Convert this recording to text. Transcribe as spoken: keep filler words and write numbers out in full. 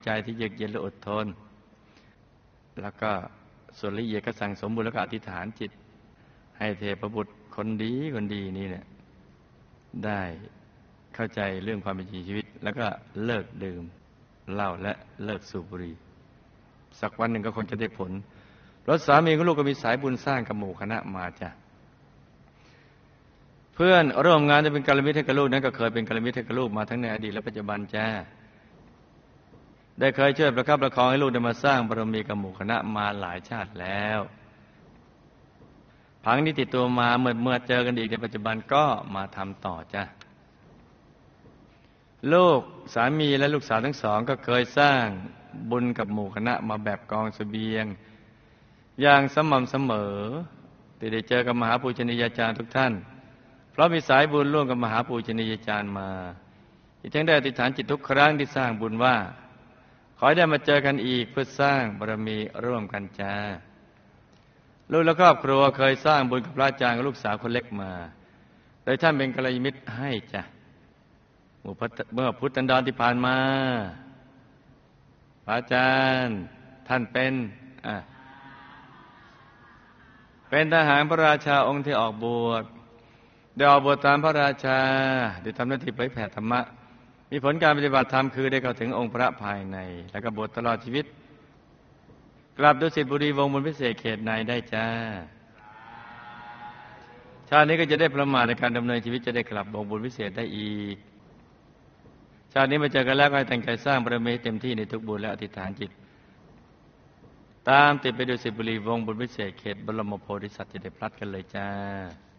ใจที่เยือกเย็นและอดทนแล้วก็ส่วนละเอียดก็สั่งสมบุญแล้วก็อธิษฐานจิตให้เทพบุตรคนดีคนดีนี่เนี่ยได้เข้าใจเรื่องความเป็นจริงชีวิตแล้วก็เลิกดื่มเหล้าและเลิกสูบบุหรี่สักวันหนึ่งก็คงจะได้ผลเพราะสามีของลูกก็มีสายบุญสร้างกับหมู่คณะมาจ้ะเพื่อนร่วมงานจะเป็นกัลยาณมิตรให้กับลูกนั้นก็เคยเป็นกัลยาณมิตรให้กับลูกมาทั้งในอดีตและปัจจุบันจ้าได้เคยช่วยประคับประคองให้ลูกได้มาสร้างบารมีกับหมู่คณะมาหลายชาติแล้วพังนี้ติดตัวมาเมื่อเมื่อเจอกันอีกในปัจจุบันก็มาทำต่อจ้ะลูกสามีและลูกสาวทั้งสองก็เคยสร้างบุญกับหมู่คณะมาแบบกองเสบียงอย่างสม่ำเสมอที่ได้เจอกับมหาปูชนียาจารย์ทุกท่านเพราะมีสายบุญร่วมกับมหาปูชนียาจารย์มาอีกทั้งได้อธิษฐานจิตทุกครั้งที่สร้างบุญว่าขอให้ได้มาเจอกันอีกเพื่อสร้างบารมีร่วมกันจ้าลูกและครอบครัวเคยสร้างบุญกับพระอาจารย์กับลูกสาวคนเล็กมาโดยท่านเป็นกัลยาณมิตรให้จ้ะเมื่อพุทธันดรที่ผ่านมาพระอาจารย์ท่านเป็นอ่ะเป็นทหารพระราชาองค์ที่ออกบวชได้ออกบวชตามพระราชาได้ทำหน้าที่เผยแผ่ธรรมะมีผลการปฏิบัติธรรมคือได้เข้าถึงองค์พระภายในและก็บวชตลอดชีวิตกลับดุสิตบุรีวงศ์บุญพิเศษเขตในได้จ้าชาตินี้ก็จะได้ประมาทในการดำเนินชีวิตจะได้กลับวงศ์บุญพิเศษได้อีกชาตินี้มาเจอกันแล้วก็ให้ตั้งใจสร้างบารมีเต็มที่ในทุกบุญและอธิษฐานจิตตามติดไปดุสิตบุรีวงศ์บุญพิเศษเขตบรมโพธิสัตว์จะได้พลัดกันเลยจ้า